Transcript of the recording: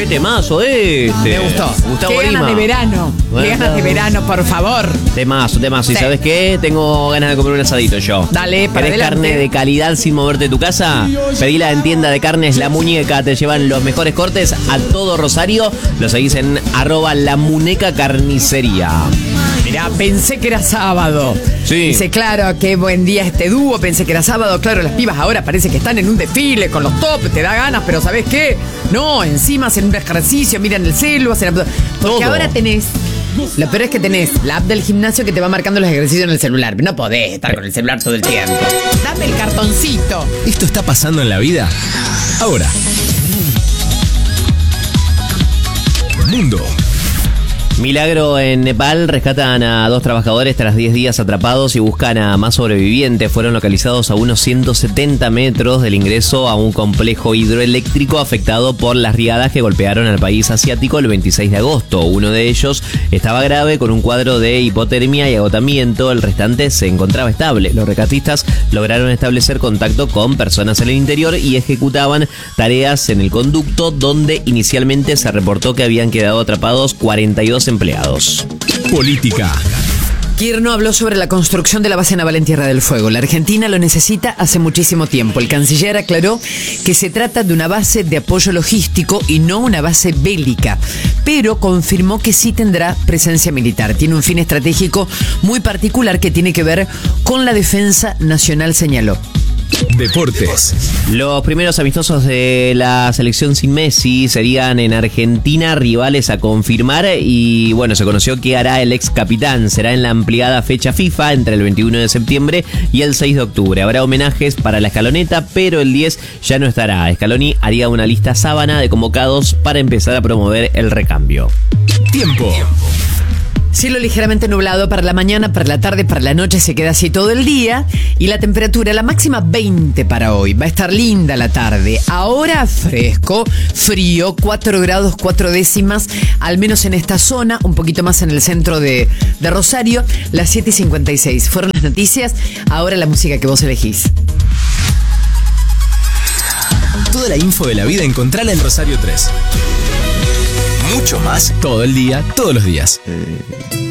Qué temazo este. Me gustó. Gustavo Qué ganas Lima. de verano. Bueno. Qué ganas de verano, por favor. Temazo. Sí. ¿Y sabes qué? Tengo ganas de comer un asadito yo. Dale, para ¿Querés adelante. carne de calidad sin moverte de tu casa? Pedila en tienda de carnes La Muñeca. Te llevan los mejores cortes a todo Rosario. Lo seguís en @lamunecacarnicería. Mirá, pensé que era sábado. Sí. Dice, claro, qué buen día este dúo. Pensé que era sábado. Claro, las pibas ahora parece que están en un desfile con los tops. Te da ganas, pero ¿sabés qué? No, encima hacen un ejercicio, miran el celu, hacen... Porque Todo. ahora tenés... Lo peor es que tenés la app del gimnasio que te va marcando los ejercicios en el celular. No podés estar con el celular todo el tiempo. Dame el cartoncito. ¿Esto está pasando en la vida? Ahora. Mundo. Milagro en Nepal. Rescatan a 2 trabajadores tras 10 días atrapados y buscan a más sobrevivientes. Fueron localizados a unos 170 metros del ingreso a un complejo hidroeléctrico afectado por las riadas que golpearon al país asiático el 26 de agosto. Uno de ellos estaba grave con un cuadro de hipotermia y agotamiento. El restante se encontraba estable. Los rescatistas lograron establecer contacto con personas en el interior y ejecutaban tareas en el conducto, donde inicialmente se reportó que habían quedado atrapados 42 empleados. Política. Kirchner habló sobre la construcción de la base naval en Tierra del Fuego. La Argentina lo necesita hace muchísimo tiempo. El canciller aclaró que se trata de una base de apoyo logístico y no una base bélica, pero confirmó que sí tendrá presencia militar. Tiene un fin estratégico muy particular que tiene que ver con la defensa nacional, señaló. Deportes. Los primeros amistosos de la selección sin Messi serían en Argentina, rivales a confirmar, y bueno, se conoció que hará el ex capitán. Será en la ampliada fecha FIFA entre el 21 de septiembre y el 6 de octubre. Habrá homenajes para la escaloneta, pero el 10 ya no estará. Scaloni haría una lista sábana de convocados para empezar a promover el recambio. Tiempo. Cielo ligeramente nublado para la mañana, para la tarde, para la noche se queda así todo el día. Y la temperatura, la máxima 20 para hoy. Va a estar linda la tarde. Ahora fresco, frío, 4 grados 4 décimas, al menos en esta zona, un poquito más en el centro de Rosario. Las 7:56 fueron las noticias. Ahora la música que vos elegís. Toda la info de la vida encontrala en Rosario 3. Mucho más todo el día, todos los días.